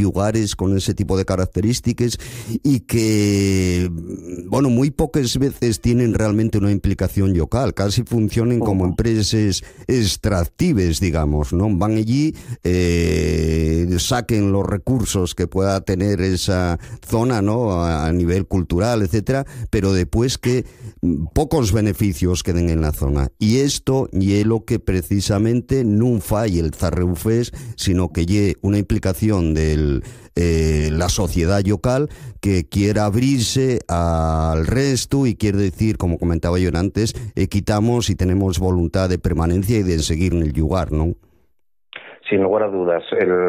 lugares con ese tipo de características y que, bueno, muy pocas veces tienen realmente una implicación local, casi funcionan como empresas extractives, digamos, ¿no? Van allí, saquen los recursos que pueda tener esa zona, ¿no? A nivel cultural, etcétera, pero después que pocos beneficios queden en la zona. Y esto es lo que precisamente no falla el Zarreu Fest, sino que lle una implicación de la sociedad local que quiera abrirse al resto y quiere decir, como comentaba yo antes, quitamos y tenemos voluntad de permanencia y de seguir en el lugar, ¿no? Sin lugar a dudas,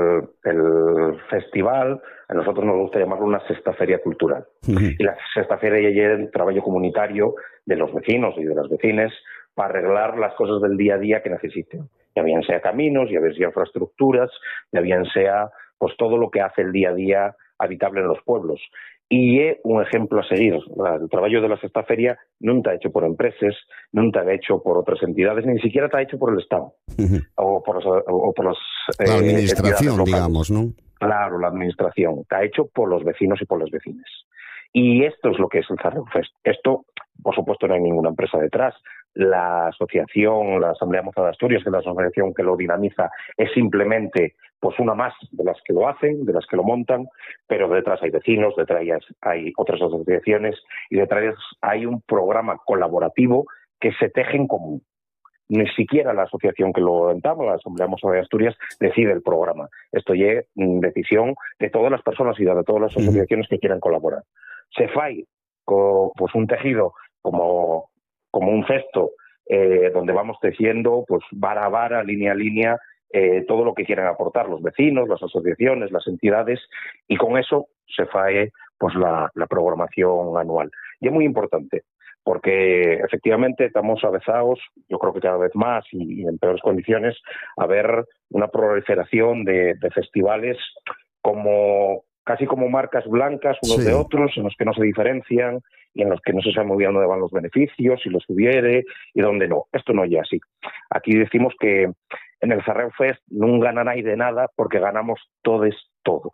el festival, a nosotros nos gusta llamarlo una sexta feria cultural. Y la sexta feria es el trabajo comunitario de los vecinos y de las vecinas para arreglar las cosas del día a día que necesiten. Ya bien sea caminos, ya bien sea infraestructuras, ya bien sea pues todo lo que hace el día a día habitable en los pueblos. Y es un ejemplo a seguir. El trabajo de la sexta feria no está hecho por empresas, no está hecho por otras entidades, ni siquiera está hecho por el Estado o por las la administración, digamos, ¿no? Claro, la administración. Está hecho por los vecinos y por las vecinas. Y esto es lo que es el Zarreu Fest. Esto, por supuesto, no hay ninguna empresa detrás. La asociación, la Asamblea Moza de Asturias, que es la asociación que lo dinamiza, es simplemente pues una más de las que lo hacen, de las que lo montan, pero detrás hay vecinos, detrás hay otras asociaciones y detrás hay un programa colaborativo que se teje en común. Ni siquiera la asociación que lo entama, la Asamblea Moza de Asturias, decide el programa. Esto es decisión de todas las personas y de todas las asociaciones que quieran colaborar. Se fai pues un tejido como un cesto donde vamos tejiendo pues vara a vara, línea a línea, todo lo que quieran aportar los vecinos, las asociaciones, las entidades, y con eso se fae pues la programación anual. Y es muy importante, porque efectivamente estamos avezados, yo creo que cada vez más y en peores condiciones, a ver una proliferación de festivales casi como marcas blancas unos de otros, en los que no se diferencian y en los que no se sabe muy bien dónde van los beneficios, si los hubiere y dónde no. Esto no es así. Aquí decimos que en el Zarreu Fest no gana nadie de nada porque ganamos todos todo.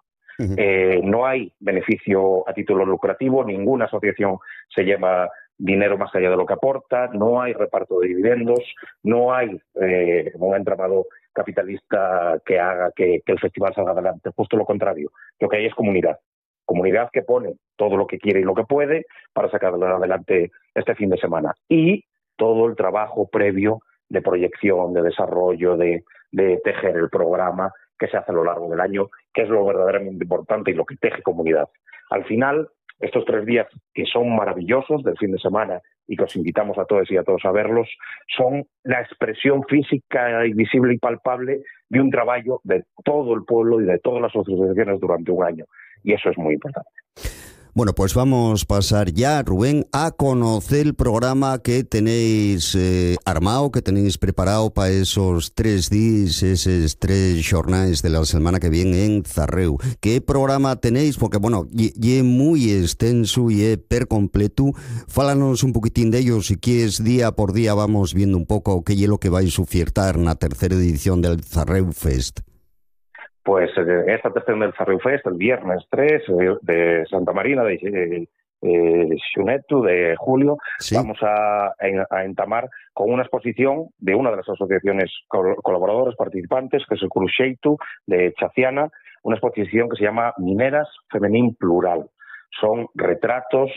No hay beneficio a título lucrativo, ninguna asociación se lleva dinero más allá de lo que aporta, no hay reparto de dividendos, no hay un entramado capitalista que haga que el festival salga adelante, justo lo contrario. Lo que hay es comunidad que pone todo lo que quiere y lo que puede para sacar adelante este fin de semana. Y todo el trabajo previo de proyección, de desarrollo, de tejer el programa que se hace a lo largo del año, que es lo verdaderamente importante y lo que teje comunidad. Al final, estos 3 días que son maravillosos del fin de semana y que os invitamos a todos y a todos a verlos, son la expresión física y visible y palpable de un trabajo de todo el pueblo y de todas las asociaciones durante un año. Y eso es muy importante. Bueno, pues vamos a pasar ya, Rubén, a conocer el programa que tenéis armado, que tenéis preparado para esos 3 días, esos 3 jornadas de la semana que viene en Zarreu. ¿Qué programa tenéis? Porque, bueno, es muy extenso y es per completo. Fálanos un poquitín de ellos, si quieres, día por día vamos viendo un poco qué es lo que vais a ofertar en la tercera edición del Zarreu Fest. Pues esta tercera del Zarreu Fest, el viernes 3 de Santa Marina, de Xunetu, de julio, vamos a entamar con una exposición de una de las asociaciones colaboradoras participantes, que es el Cruxeitu de Chaciana, una exposición que se llama Mineras Femenín Plural. Son retratos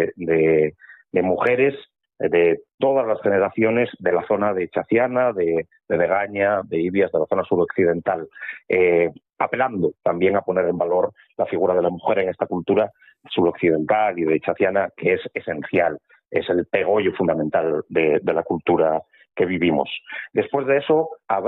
de mujeres de todas las generaciones de la zona de Chaciana, de Degaña, de Ibias, de la zona suroccidental, apelando también a poner en valor la figura de la mujer en esta cultura suroccidental y de Chaciana, que es esencial, es el pegollo fundamental de la cultura que vivimos. Después de eso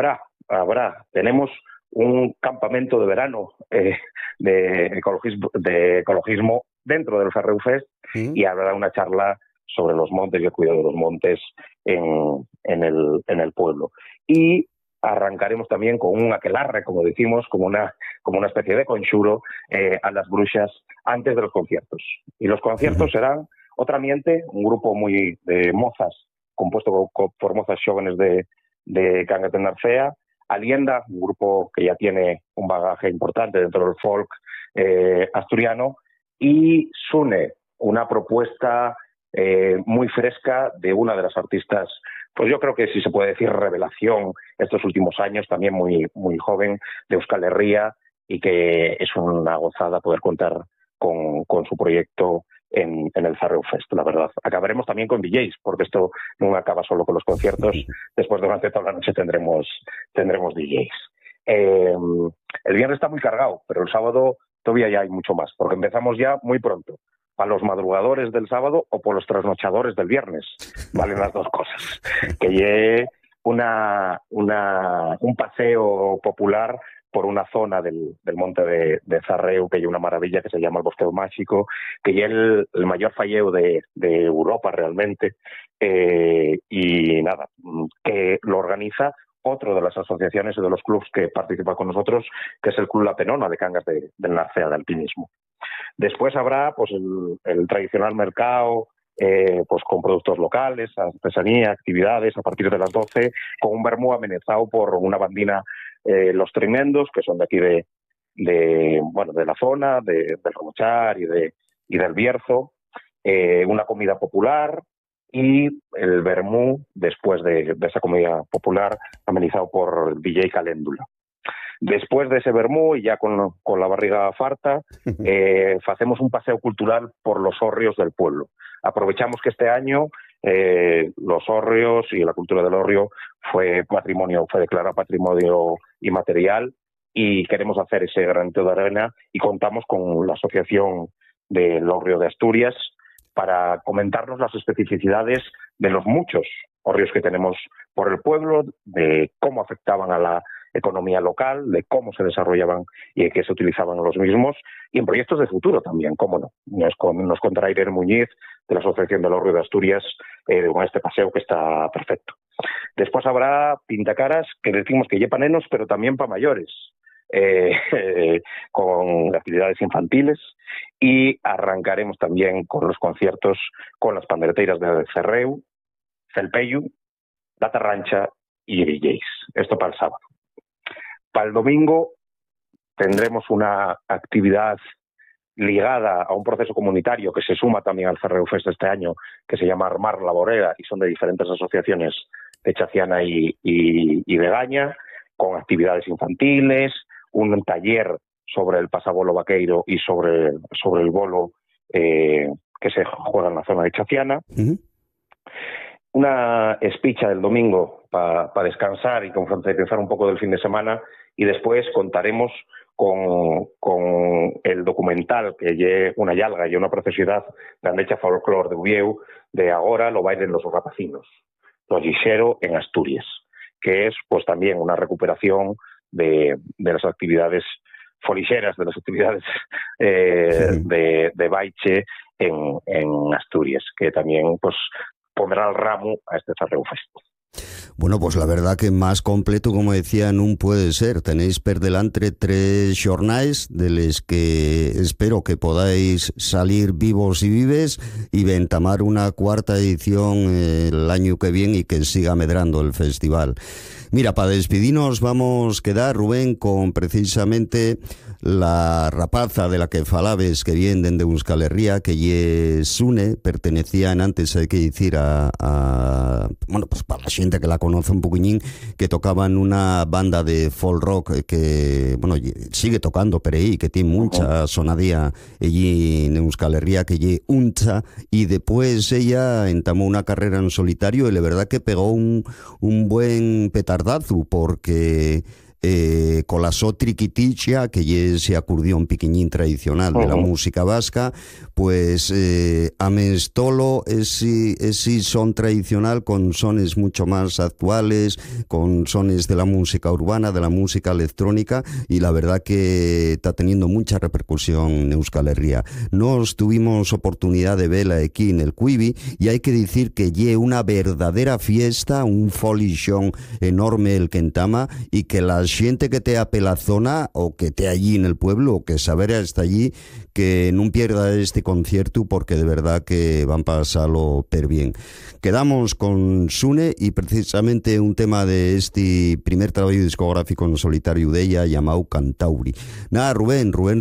tenemos un campamento de verano de ecologismo dentro del Zarreu Fest y habrá una charla sobre los montes y el cuidado de los montes en el pueblo. Y arrancaremos también con un aquelarre, como decimos, como una especie de conxuro a las bruxas antes de los conciertos. Y los conciertos serán otro ambiente, un grupo muy de mozas, compuesto por mozas jóvenes de Cangas de Narcea, Alienda, un grupo que ya tiene un bagaje importante dentro del folk asturiano, y Sune, una propuesta muy fresca de una de las artistas, pues yo creo que sí se puede decir revelación estos últimos años, también muy, muy joven, de Euskal Herria, y que es una gozada poder contar con su proyecto en el Zarreu Fest, la verdad. Acabaremos también con DJs, porque esto no acaba solo con los conciertos. Después, durante toda la noche, tendremos DJs. El viernes está muy cargado, pero el sábado todavía ya hay mucho más, porque empezamos ya muy pronto. Para los madrugadores del sábado o por los trasnochadores del viernes. Valen las dos cosas. Que llegue un paseo popular por una zona del monte de Zarreu, que hay una maravilla que se llama el Bosque Mágico, que es el mayor falleu de Europa realmente, y nada, que lo organiza otro de las asociaciones y de los clubs que participa con nosotros, que es el Club La Penona de Cangas del Narcea, de alpinismo. Después habrá pues el tradicional mercado, pues con productos locales, artesanía, actividades a partir de las 12, con un vermú amenizado por una bandina, Los Tremendos, que son de aquí de la zona, del Romochar y del Bierzo, una comida popular y el vermú después de esa comida popular amenizado por el DJ Caléndula. Después de ese vermú, y ya con la barriga farta, hacemos un paseo cultural por los hórreos del pueblo. Aprovechamos que este año los hórreos y la cultura del hórreo fue declarado patrimonio inmaterial, y queremos hacer ese granito de arena, y contamos con la Asociación del Hórreo de Asturias para comentarnos las especificidades de los muchos hórreos que tenemos por el pueblo, de cómo afectaban a la economía local, de cómo se desarrollaban y de qué se utilizaban los mismos, y en proyectos de futuro también, cómo no. Nos contará Irene Muñiz, de la Asociación del Hórreo de Asturias, con este paseo que está perfecto. Después habrá pintacaras, que decimos que llevan nenos, pero también para mayores, con actividades infantiles, y arrancaremos también con los conciertos con las pandereteiras de Cerreu, Celpeyu, La Tarrancha y DJs. Esto para el sábado. Para el domingo tendremos una actividad ligada a un proceso comunitario que se suma también al Zarreu Fest este año, que se llama Armar la Borera, y son de diferentes asociaciones de Chaciana y de Gaña, con actividades infantiles, un taller sobre el pasabolo vaqueiro y sobre el bolo que se juega en la zona de Chaciana. Uh-huh. Una espicha del domingo para descansar y pensar un poco del fin de semana, y después contaremos con el documental que lle una yalga y una preciosidad de Andecha Folclor de Ubieu, de Agora lo bailen los rapacinos, los Guixero en Asturias, que es pues también una recuperación de las actividades folixeras, de las actividades de baiche en Asturias, que también pues pondrá el ramo a este Zarreu Fest. Bueno, pues la verdad que más completo, como decía, non puede ser. Tenéis per delante 3 xornais deles que espero que podáis salir vivos y vives y entamar una cuarta edición el año que viene y que siga medrando el festival. Mira, para despedirnos vamos a quedar, Rubén, con precisamente la rapaza de la que falabes, que viene de Euskal Herria, que lle Sune, pertenecían antes, hay que decir, bueno, pues para la gente que la conoce un poquillín, que tocaban una banda de folk rock que, bueno, sigue tocando pero ahí, que tiene mucha sonadía allí en Euskal Herria, que lle Uncha, y después ella entamó una carrera en solitario y la verdad que pegó un buen petardazo, porque colasó Triquiticha, que es ese acordeón piquiñín tradicional de la música vasca, pues amestolo ese son tradicional con sones mucho más actuales, con sones de la música urbana, de la música electrónica, y la verdad que está teniendo mucha repercusión en Euskal Herria. Nos tuvimos oportunidad de verla aquí en el Cuivi, y hay que decir que lle una verdadera fiesta, un folichón enorme el que entama, y que las xente que tea pela zona o que tea allí en el pueblo o que sabera está allí, que non pierda este concierto porque de verdad que van pasalo per bien. Quedamos con Sune y precisamente un tema de este primer traballo discográfico en solitario de ella llamado Cantauri. Nada, Rubén